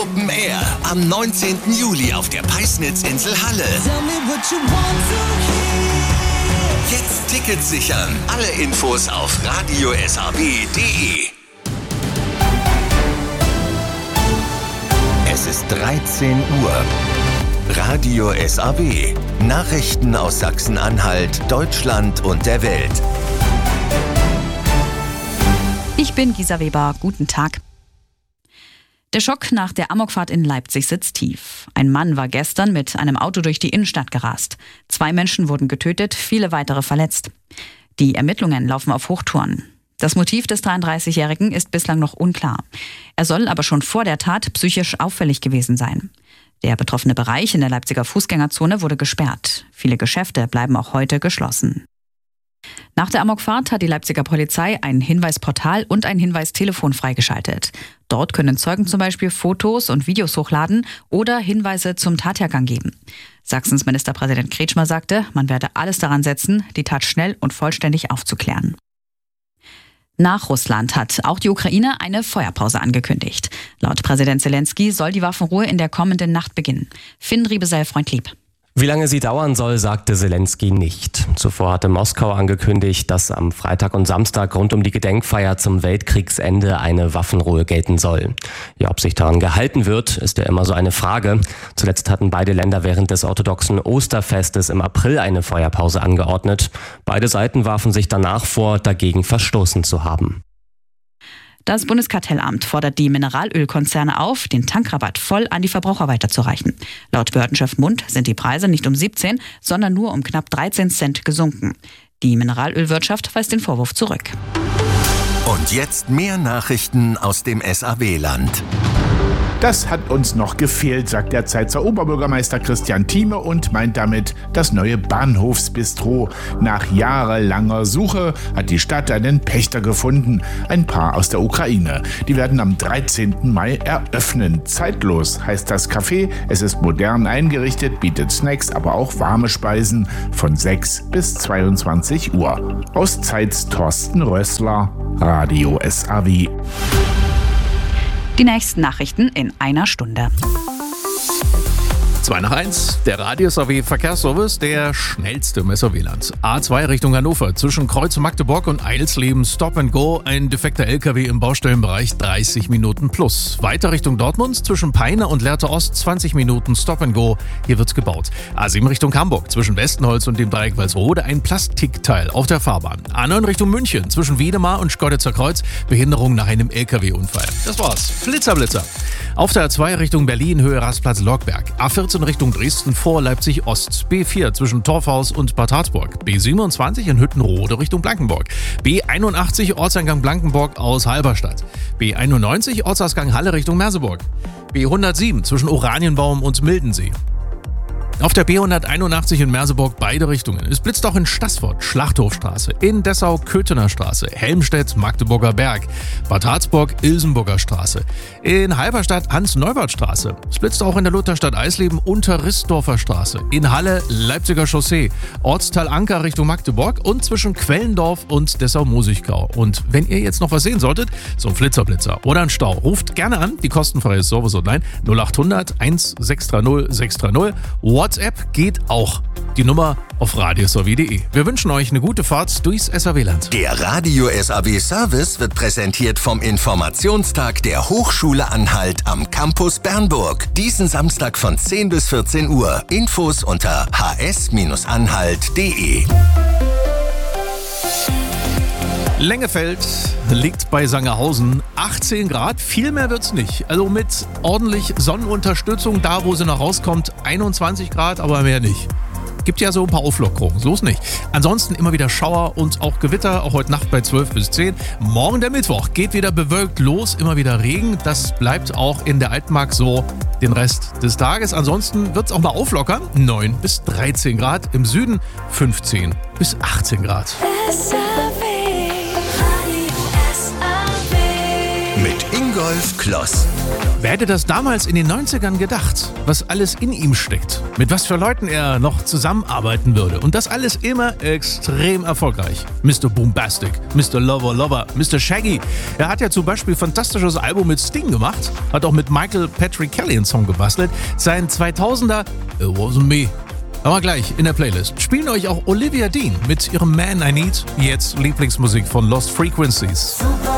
Open Air am 19. Juli auf der Peisnitzinsel Halle. Jetzt Tickets sichern. Alle Infos auf radiosab.de. Es ist 13 Uhr. Radio SAW. Nachrichten aus Sachsen-Anhalt, Deutschland und der Welt. Ich bin Gisa Weber. Guten Tag. Der Schock nach der Amokfahrt in Leipzig sitzt tief. Ein Mann war gestern mit einem Auto durch die Innenstadt gerast. 2 Menschen wurden getötet, viele weitere verletzt. Die Ermittlungen laufen auf Hochtouren. Das Motiv des 33-Jährigen ist bislang noch unklar. Er soll aber schon vor der Tat psychisch auffällig gewesen sein. Der betroffene Bereich in der Leipziger Fußgängerzone wurde gesperrt. Viele Geschäfte bleiben auch heute geschlossen. Nach der Amokfahrt hat die Leipziger Polizei ein Hinweisportal und ein Hinweistelefon freigeschaltet. Dort können Zeugen zum Beispiel Fotos und Videos hochladen oder Hinweise zum Tathergang geben. Sachsens Ministerpräsident Kretschmer sagte, man werde alles daran setzen, die Tat schnell und vollständig aufzuklären. Nach Russland hat auch die Ukraine eine Feuerpause angekündigt. Laut Präsident Zelensky soll die Waffenruhe in der kommenden Nacht beginnen. Finn Riebesell-Freund-Lieb. Wie lange sie dauern soll, sagte Zelensky nicht. Zuvor hatte Moskau angekündigt, dass am Freitag und Samstag rund um die Gedenkfeier zum Weltkriegsende eine Waffenruhe gelten soll. Ja, ob sich daran gehalten wird, ist ja immer so eine Frage. Zuletzt hatten beide Länder während des orthodoxen Osterfestes im April eine Feuerpause angeordnet. Beide Seiten warfen sich danach vor, dagegen verstoßen zu haben. Das Bundeskartellamt fordert die Mineralölkonzerne auf, den Tankrabatt voll an die Verbraucher weiterzureichen. Laut Behördenchef Mund sind die Preise nicht um 17, sondern nur um knapp 13 Cent gesunken. Die Mineralölwirtschaft weist den Vorwurf zurück. Und jetzt mehr Nachrichten aus dem SAW-Land. Das hat uns noch gefehlt, sagt der Zeitzer Oberbürgermeister Christian Thieme und meint damit das neue Bahnhofsbistro. Nach jahrelanger Suche hat die Stadt einen Pächter gefunden, ein Paar aus der Ukraine. Die werden am 13. Mai eröffnen. Zeitlos heißt das Café. Es ist modern eingerichtet, bietet Snacks, aber auch warme Speisen von 6 bis 22 Uhr. Aus Zeitz Thorsten Rössler, Radio SAW. Die nächsten Nachrichten in einer Stunde. 2 nach 1, der Radio SAW Verkehrsservice, der schnellste im SAW-Land. A2 Richtung Hannover, zwischen Kreuz Magdeburg und Eilsleben, Stop and Go, ein defekter LKW im Baustellenbereich, 30 Minuten plus. Weiter Richtung Dortmund, zwischen Peine und Lehrte Ost, 20 Minuten Stop and Go, hier wird's gebaut. A7 Richtung Hamburg, zwischen Westenholz und dem Dreieck Walsrode, ein Plastikteil auf der Fahrbahn. A9 Richtung München, zwischen Wiedemar und Schkeuditzer Kreuz, Behinderung nach einem LKW-Unfall. Das war's. Blitzer. Auf der A2 Richtung Berlin, Höhe Rastplatz Lorgberg. A14 Richtung Dresden vor Leipzig Ost. B4 zwischen Torfhaus und Bad Harzburg. B27 in Hüttenrode Richtung Blankenburg. B81 Ortseingang Blankenburg aus Halberstadt. B91 Ortsausgang Halle Richtung Merseburg. B107 zwischen Oranienbaum und Mildensee. Auf der B181 in Merseburg beide Richtungen. Es blitzt auch in Staßfurt, Schlachthofstraße, in Dessau, Köthener Straße, Helmstedt, Magdeburger Berg, Bad Harzburg, Ilsenburger Straße, in Halberstadt, Hans-Neubert-Straße. Es blitzt auch in der Lutherstadt Eisleben, Unterrissdorfer Straße, in Halle, Leipziger Chaussee, Ortsteil Anker Richtung Magdeburg und zwischen Quellendorf und Dessau-Musigkau. Und wenn ihr jetzt noch was sehen solltet, so ein Flitzerblitzer oder ein Stau, ruft gerne an, die kostenfreie Service-Hotline 0800 1630 630. WhatsApp geht auch. Die Nummer auf radiosw.de. Wir wünschen euch eine gute Fahrt durchs SAW-Land. Der Radio SAW Service wird präsentiert vom Informationstag der Hochschule Anhalt am Campus Bernburg. Diesen Samstag von 10 bis 14 Uhr. Infos unter hs-anhalt.de. Lengefeld liegt bei Sangerhausen, 18 Grad, viel mehr wird's nicht. Also mit ordentlich Sonnenunterstützung, da wo sie noch rauskommt, 21 Grad, aber mehr nicht. Gibt ja so ein paar Auflockerungen, so ist nicht. Ansonsten immer wieder Schauer und auch Gewitter, auch heute Nacht bei 12 bis 10. Morgen der Mittwoch geht wieder bewölkt los, immer wieder Regen. Das bleibt auch in der Altmark so den Rest des Tages. Ansonsten wird's auch mal auflockern, 9 bis 13 Grad. Im Süden 15 bis 18 Grad. Mit Ingold Rolf Kloss. Wer hätte das damals in den 90ern gedacht, was alles in ihm steckt, mit was für Leuten er noch zusammenarbeiten würde und das alles immer extrem erfolgreich. Mr. Boombastic, Mr. Lover, Mr. Shaggy. Er hat ja zum Beispiel ein fantastisches Album mit Sting gemacht, hat auch mit Michael Patrick Kelly einen Song gebastelt. Sein 2000er It Wasn't Me. Aber gleich in der Playlist spielen euch auch Olivia Dean mit ihrem Man I Need, jetzt Lieblingsmusik von Lost Frequencies.